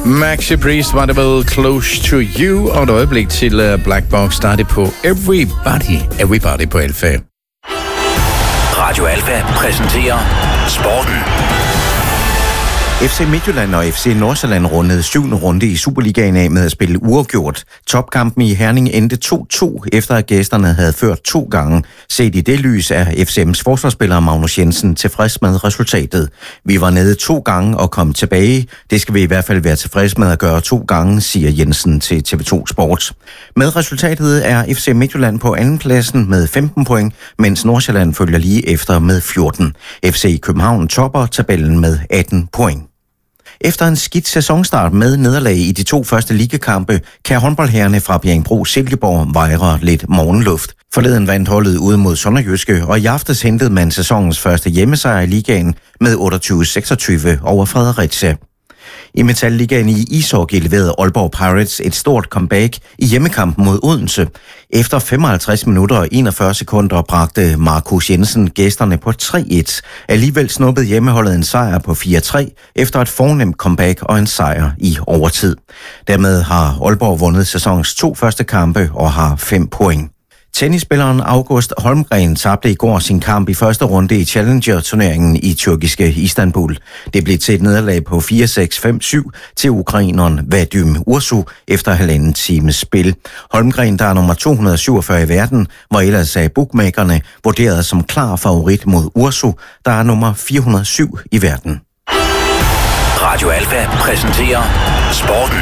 Maxi Priest var det vel Close to You, og et øjeblik til Black Box startede på Everybody på Alfa. Radio Alfa præsenterer Sporten. FC Midtjylland og FC Nordsjælland rundede 7. runde i Superligaen af med at spille uafgjort. Topkampen i Herning endte 2-2, efter at gæsterne havde ført 2 gange. Set i det lys er FCM's forsvarsspiller Magnus Jensen tilfreds med resultatet. Vi var nede 2 gange og kom tilbage. Det skal vi i hvert fald være tilfreds med at gøre 2 gange, siger Jensen til TV2 Sport. Med resultatet er FC Midtjylland på andenpladsen med 15 point, mens Nordsjælland følger lige efter med 14. FC København topper tabellen med 18 point. Efter en skidt sæsonstart med nederlag i de 2 første ligakampe, kan håndboldherrerne fra Bjerringbro-Silkeborg vejre lidt morgenluft. Forleden vandt holdet ude mod Sønderjyske, og i aftes hentede man sæsonens første hjemmesejr i ligaen med 28-26 over Fredericia. I Metal-ligaen i ishockey leverede Aalborg Pirates et stort comeback i hjemmekampen mod Odense. Efter 55 minutter og 41 sekunder bragte Markus Jensen gæsterne på 3-1. Alligevel snuppede hjemmeholdet en sejr på 4-3 efter et fornemt comeback og en sejr i overtid. Dermed har Aalborg vundet sæsonens 2 første kampe og har 5 point. Tennisspilleren August Holmgren tabte i går sin kamp i første runde i Challenger-turneringen i tyrkiske Istanbul. Det blev til et nederlag på 4-6-5-7 til ukraineren Vadim Ursu efter 1,5 times spil. Holmgren, der er nummer 247 i verden, var ellers af bookmakerne vurderet som klar favorit mod Ursu, der er nummer 407 i verden. Radio Alfa præsenterer Sporten.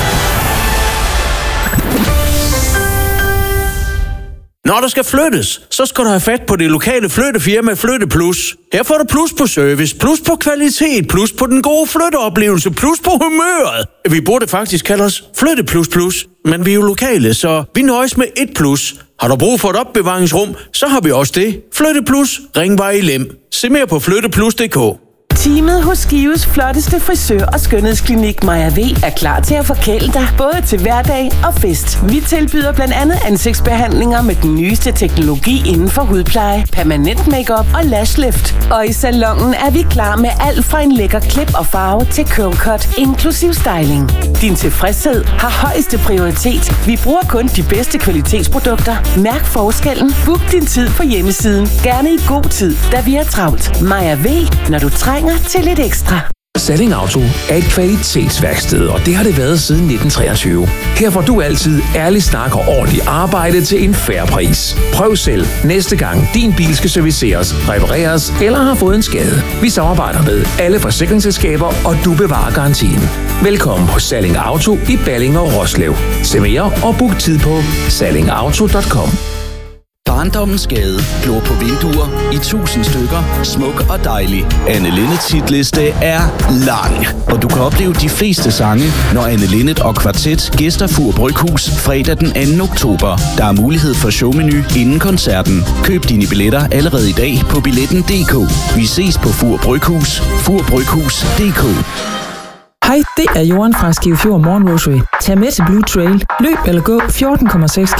Når der skal flyttes, så skal du have fat på det lokale flyttefirma Flytte Plus. Her får du plus på service, plus på kvalitet, plus på den gode flytteoplevelse, plus på humøret. Vi burde faktisk kalde os Flytte Plus Plus, men vi er jo lokale, så vi nøjes med 1 plus. Har du brug for et opbevaringsrum, så har vi også det. Flytte Plus, Ringvej i Lem. Se mere på flytteplus.dk. Teamet hos Skives flotteste frisør- og skønhedsklinik Maja V er klar til at forkæle dig både til hverdag og fest. Vi tilbyder blandt andet ansigtsbehandlinger med den nyeste teknologi inden for hudpleje, permanent makeup og lashlift. Og i salonen er vi klar med alt fra en lækker klip og farve til curlcut, inklusiv styling. Din tilfredshed har højeste prioritet. Vi bruger kun de bedste kvalitetsprodukter. Mærk forskellen. Book din tid på hjemmesiden. Gerne i god tid, da vi er travlt. Maja V, når du trænger til lidt ekstra. Salling Auto er et kvalitetsværksted, og det har det været siden 1923. Her får du altid ærlig snak og ordentligt arbejde til en fair pris. Prøv selv næste gang din bil skal serviceres, repareres eller har fået en skade. Vi samarbejder med alle forsikringsselskaber, og du bevarer garantien. Velkommen på Salling Auto i Balling og Roslev. Se mere og book tid på sallingauto.com. Barndommens gade. Glor på vinduer i 1000 stykker. Smuk og dejlig. Anne Linnets hitliste er lang. Og du kan opleve de fleste sange, når Anne Linnet og Kvartet gæster Fur Bryghus fredag den 2. oktober. Der er mulighed for showmenu inden koncerten. Køb dine billetter allerede i dag på billetten.dk. Vi ses på Fur Bryghus. Furbryghus.dk. Hej, det er Johan fra Skive Fjord Morgen Rosary. Tag med til Blue Trail. Løb eller gå 14,6